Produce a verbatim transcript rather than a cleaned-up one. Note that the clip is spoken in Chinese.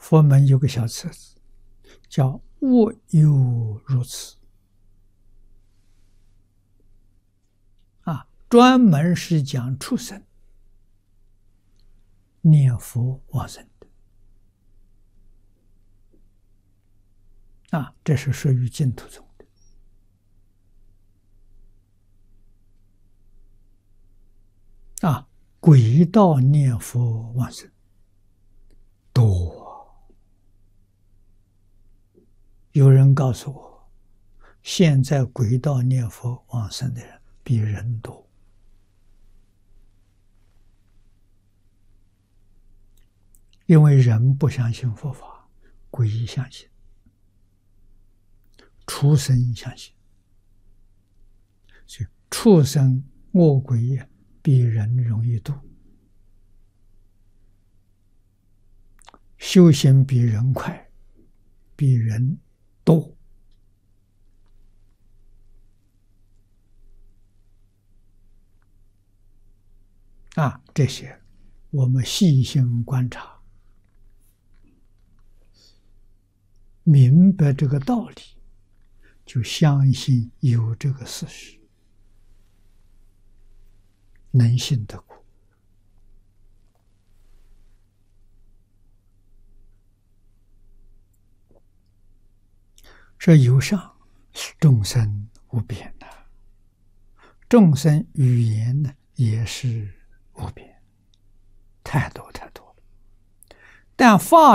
佛门有个小册子，叫“无有如此”，啊，专门是讲畜生念佛往生的，啊，这是属于净土宗的。啊，鬼道念佛往生多。有人告诉我，现在鬼道念佛往生的人比人多。因为人不相信佛法，鬼相信，畜生相信，所以畜生恶鬼比人容易度，修行比人快，比人多。啊，这些我们细心观察，明白这个道理，就相信有这个事实，能信得过。这有上众生无边呐，众生语言呢也是无边，太多太多了。但法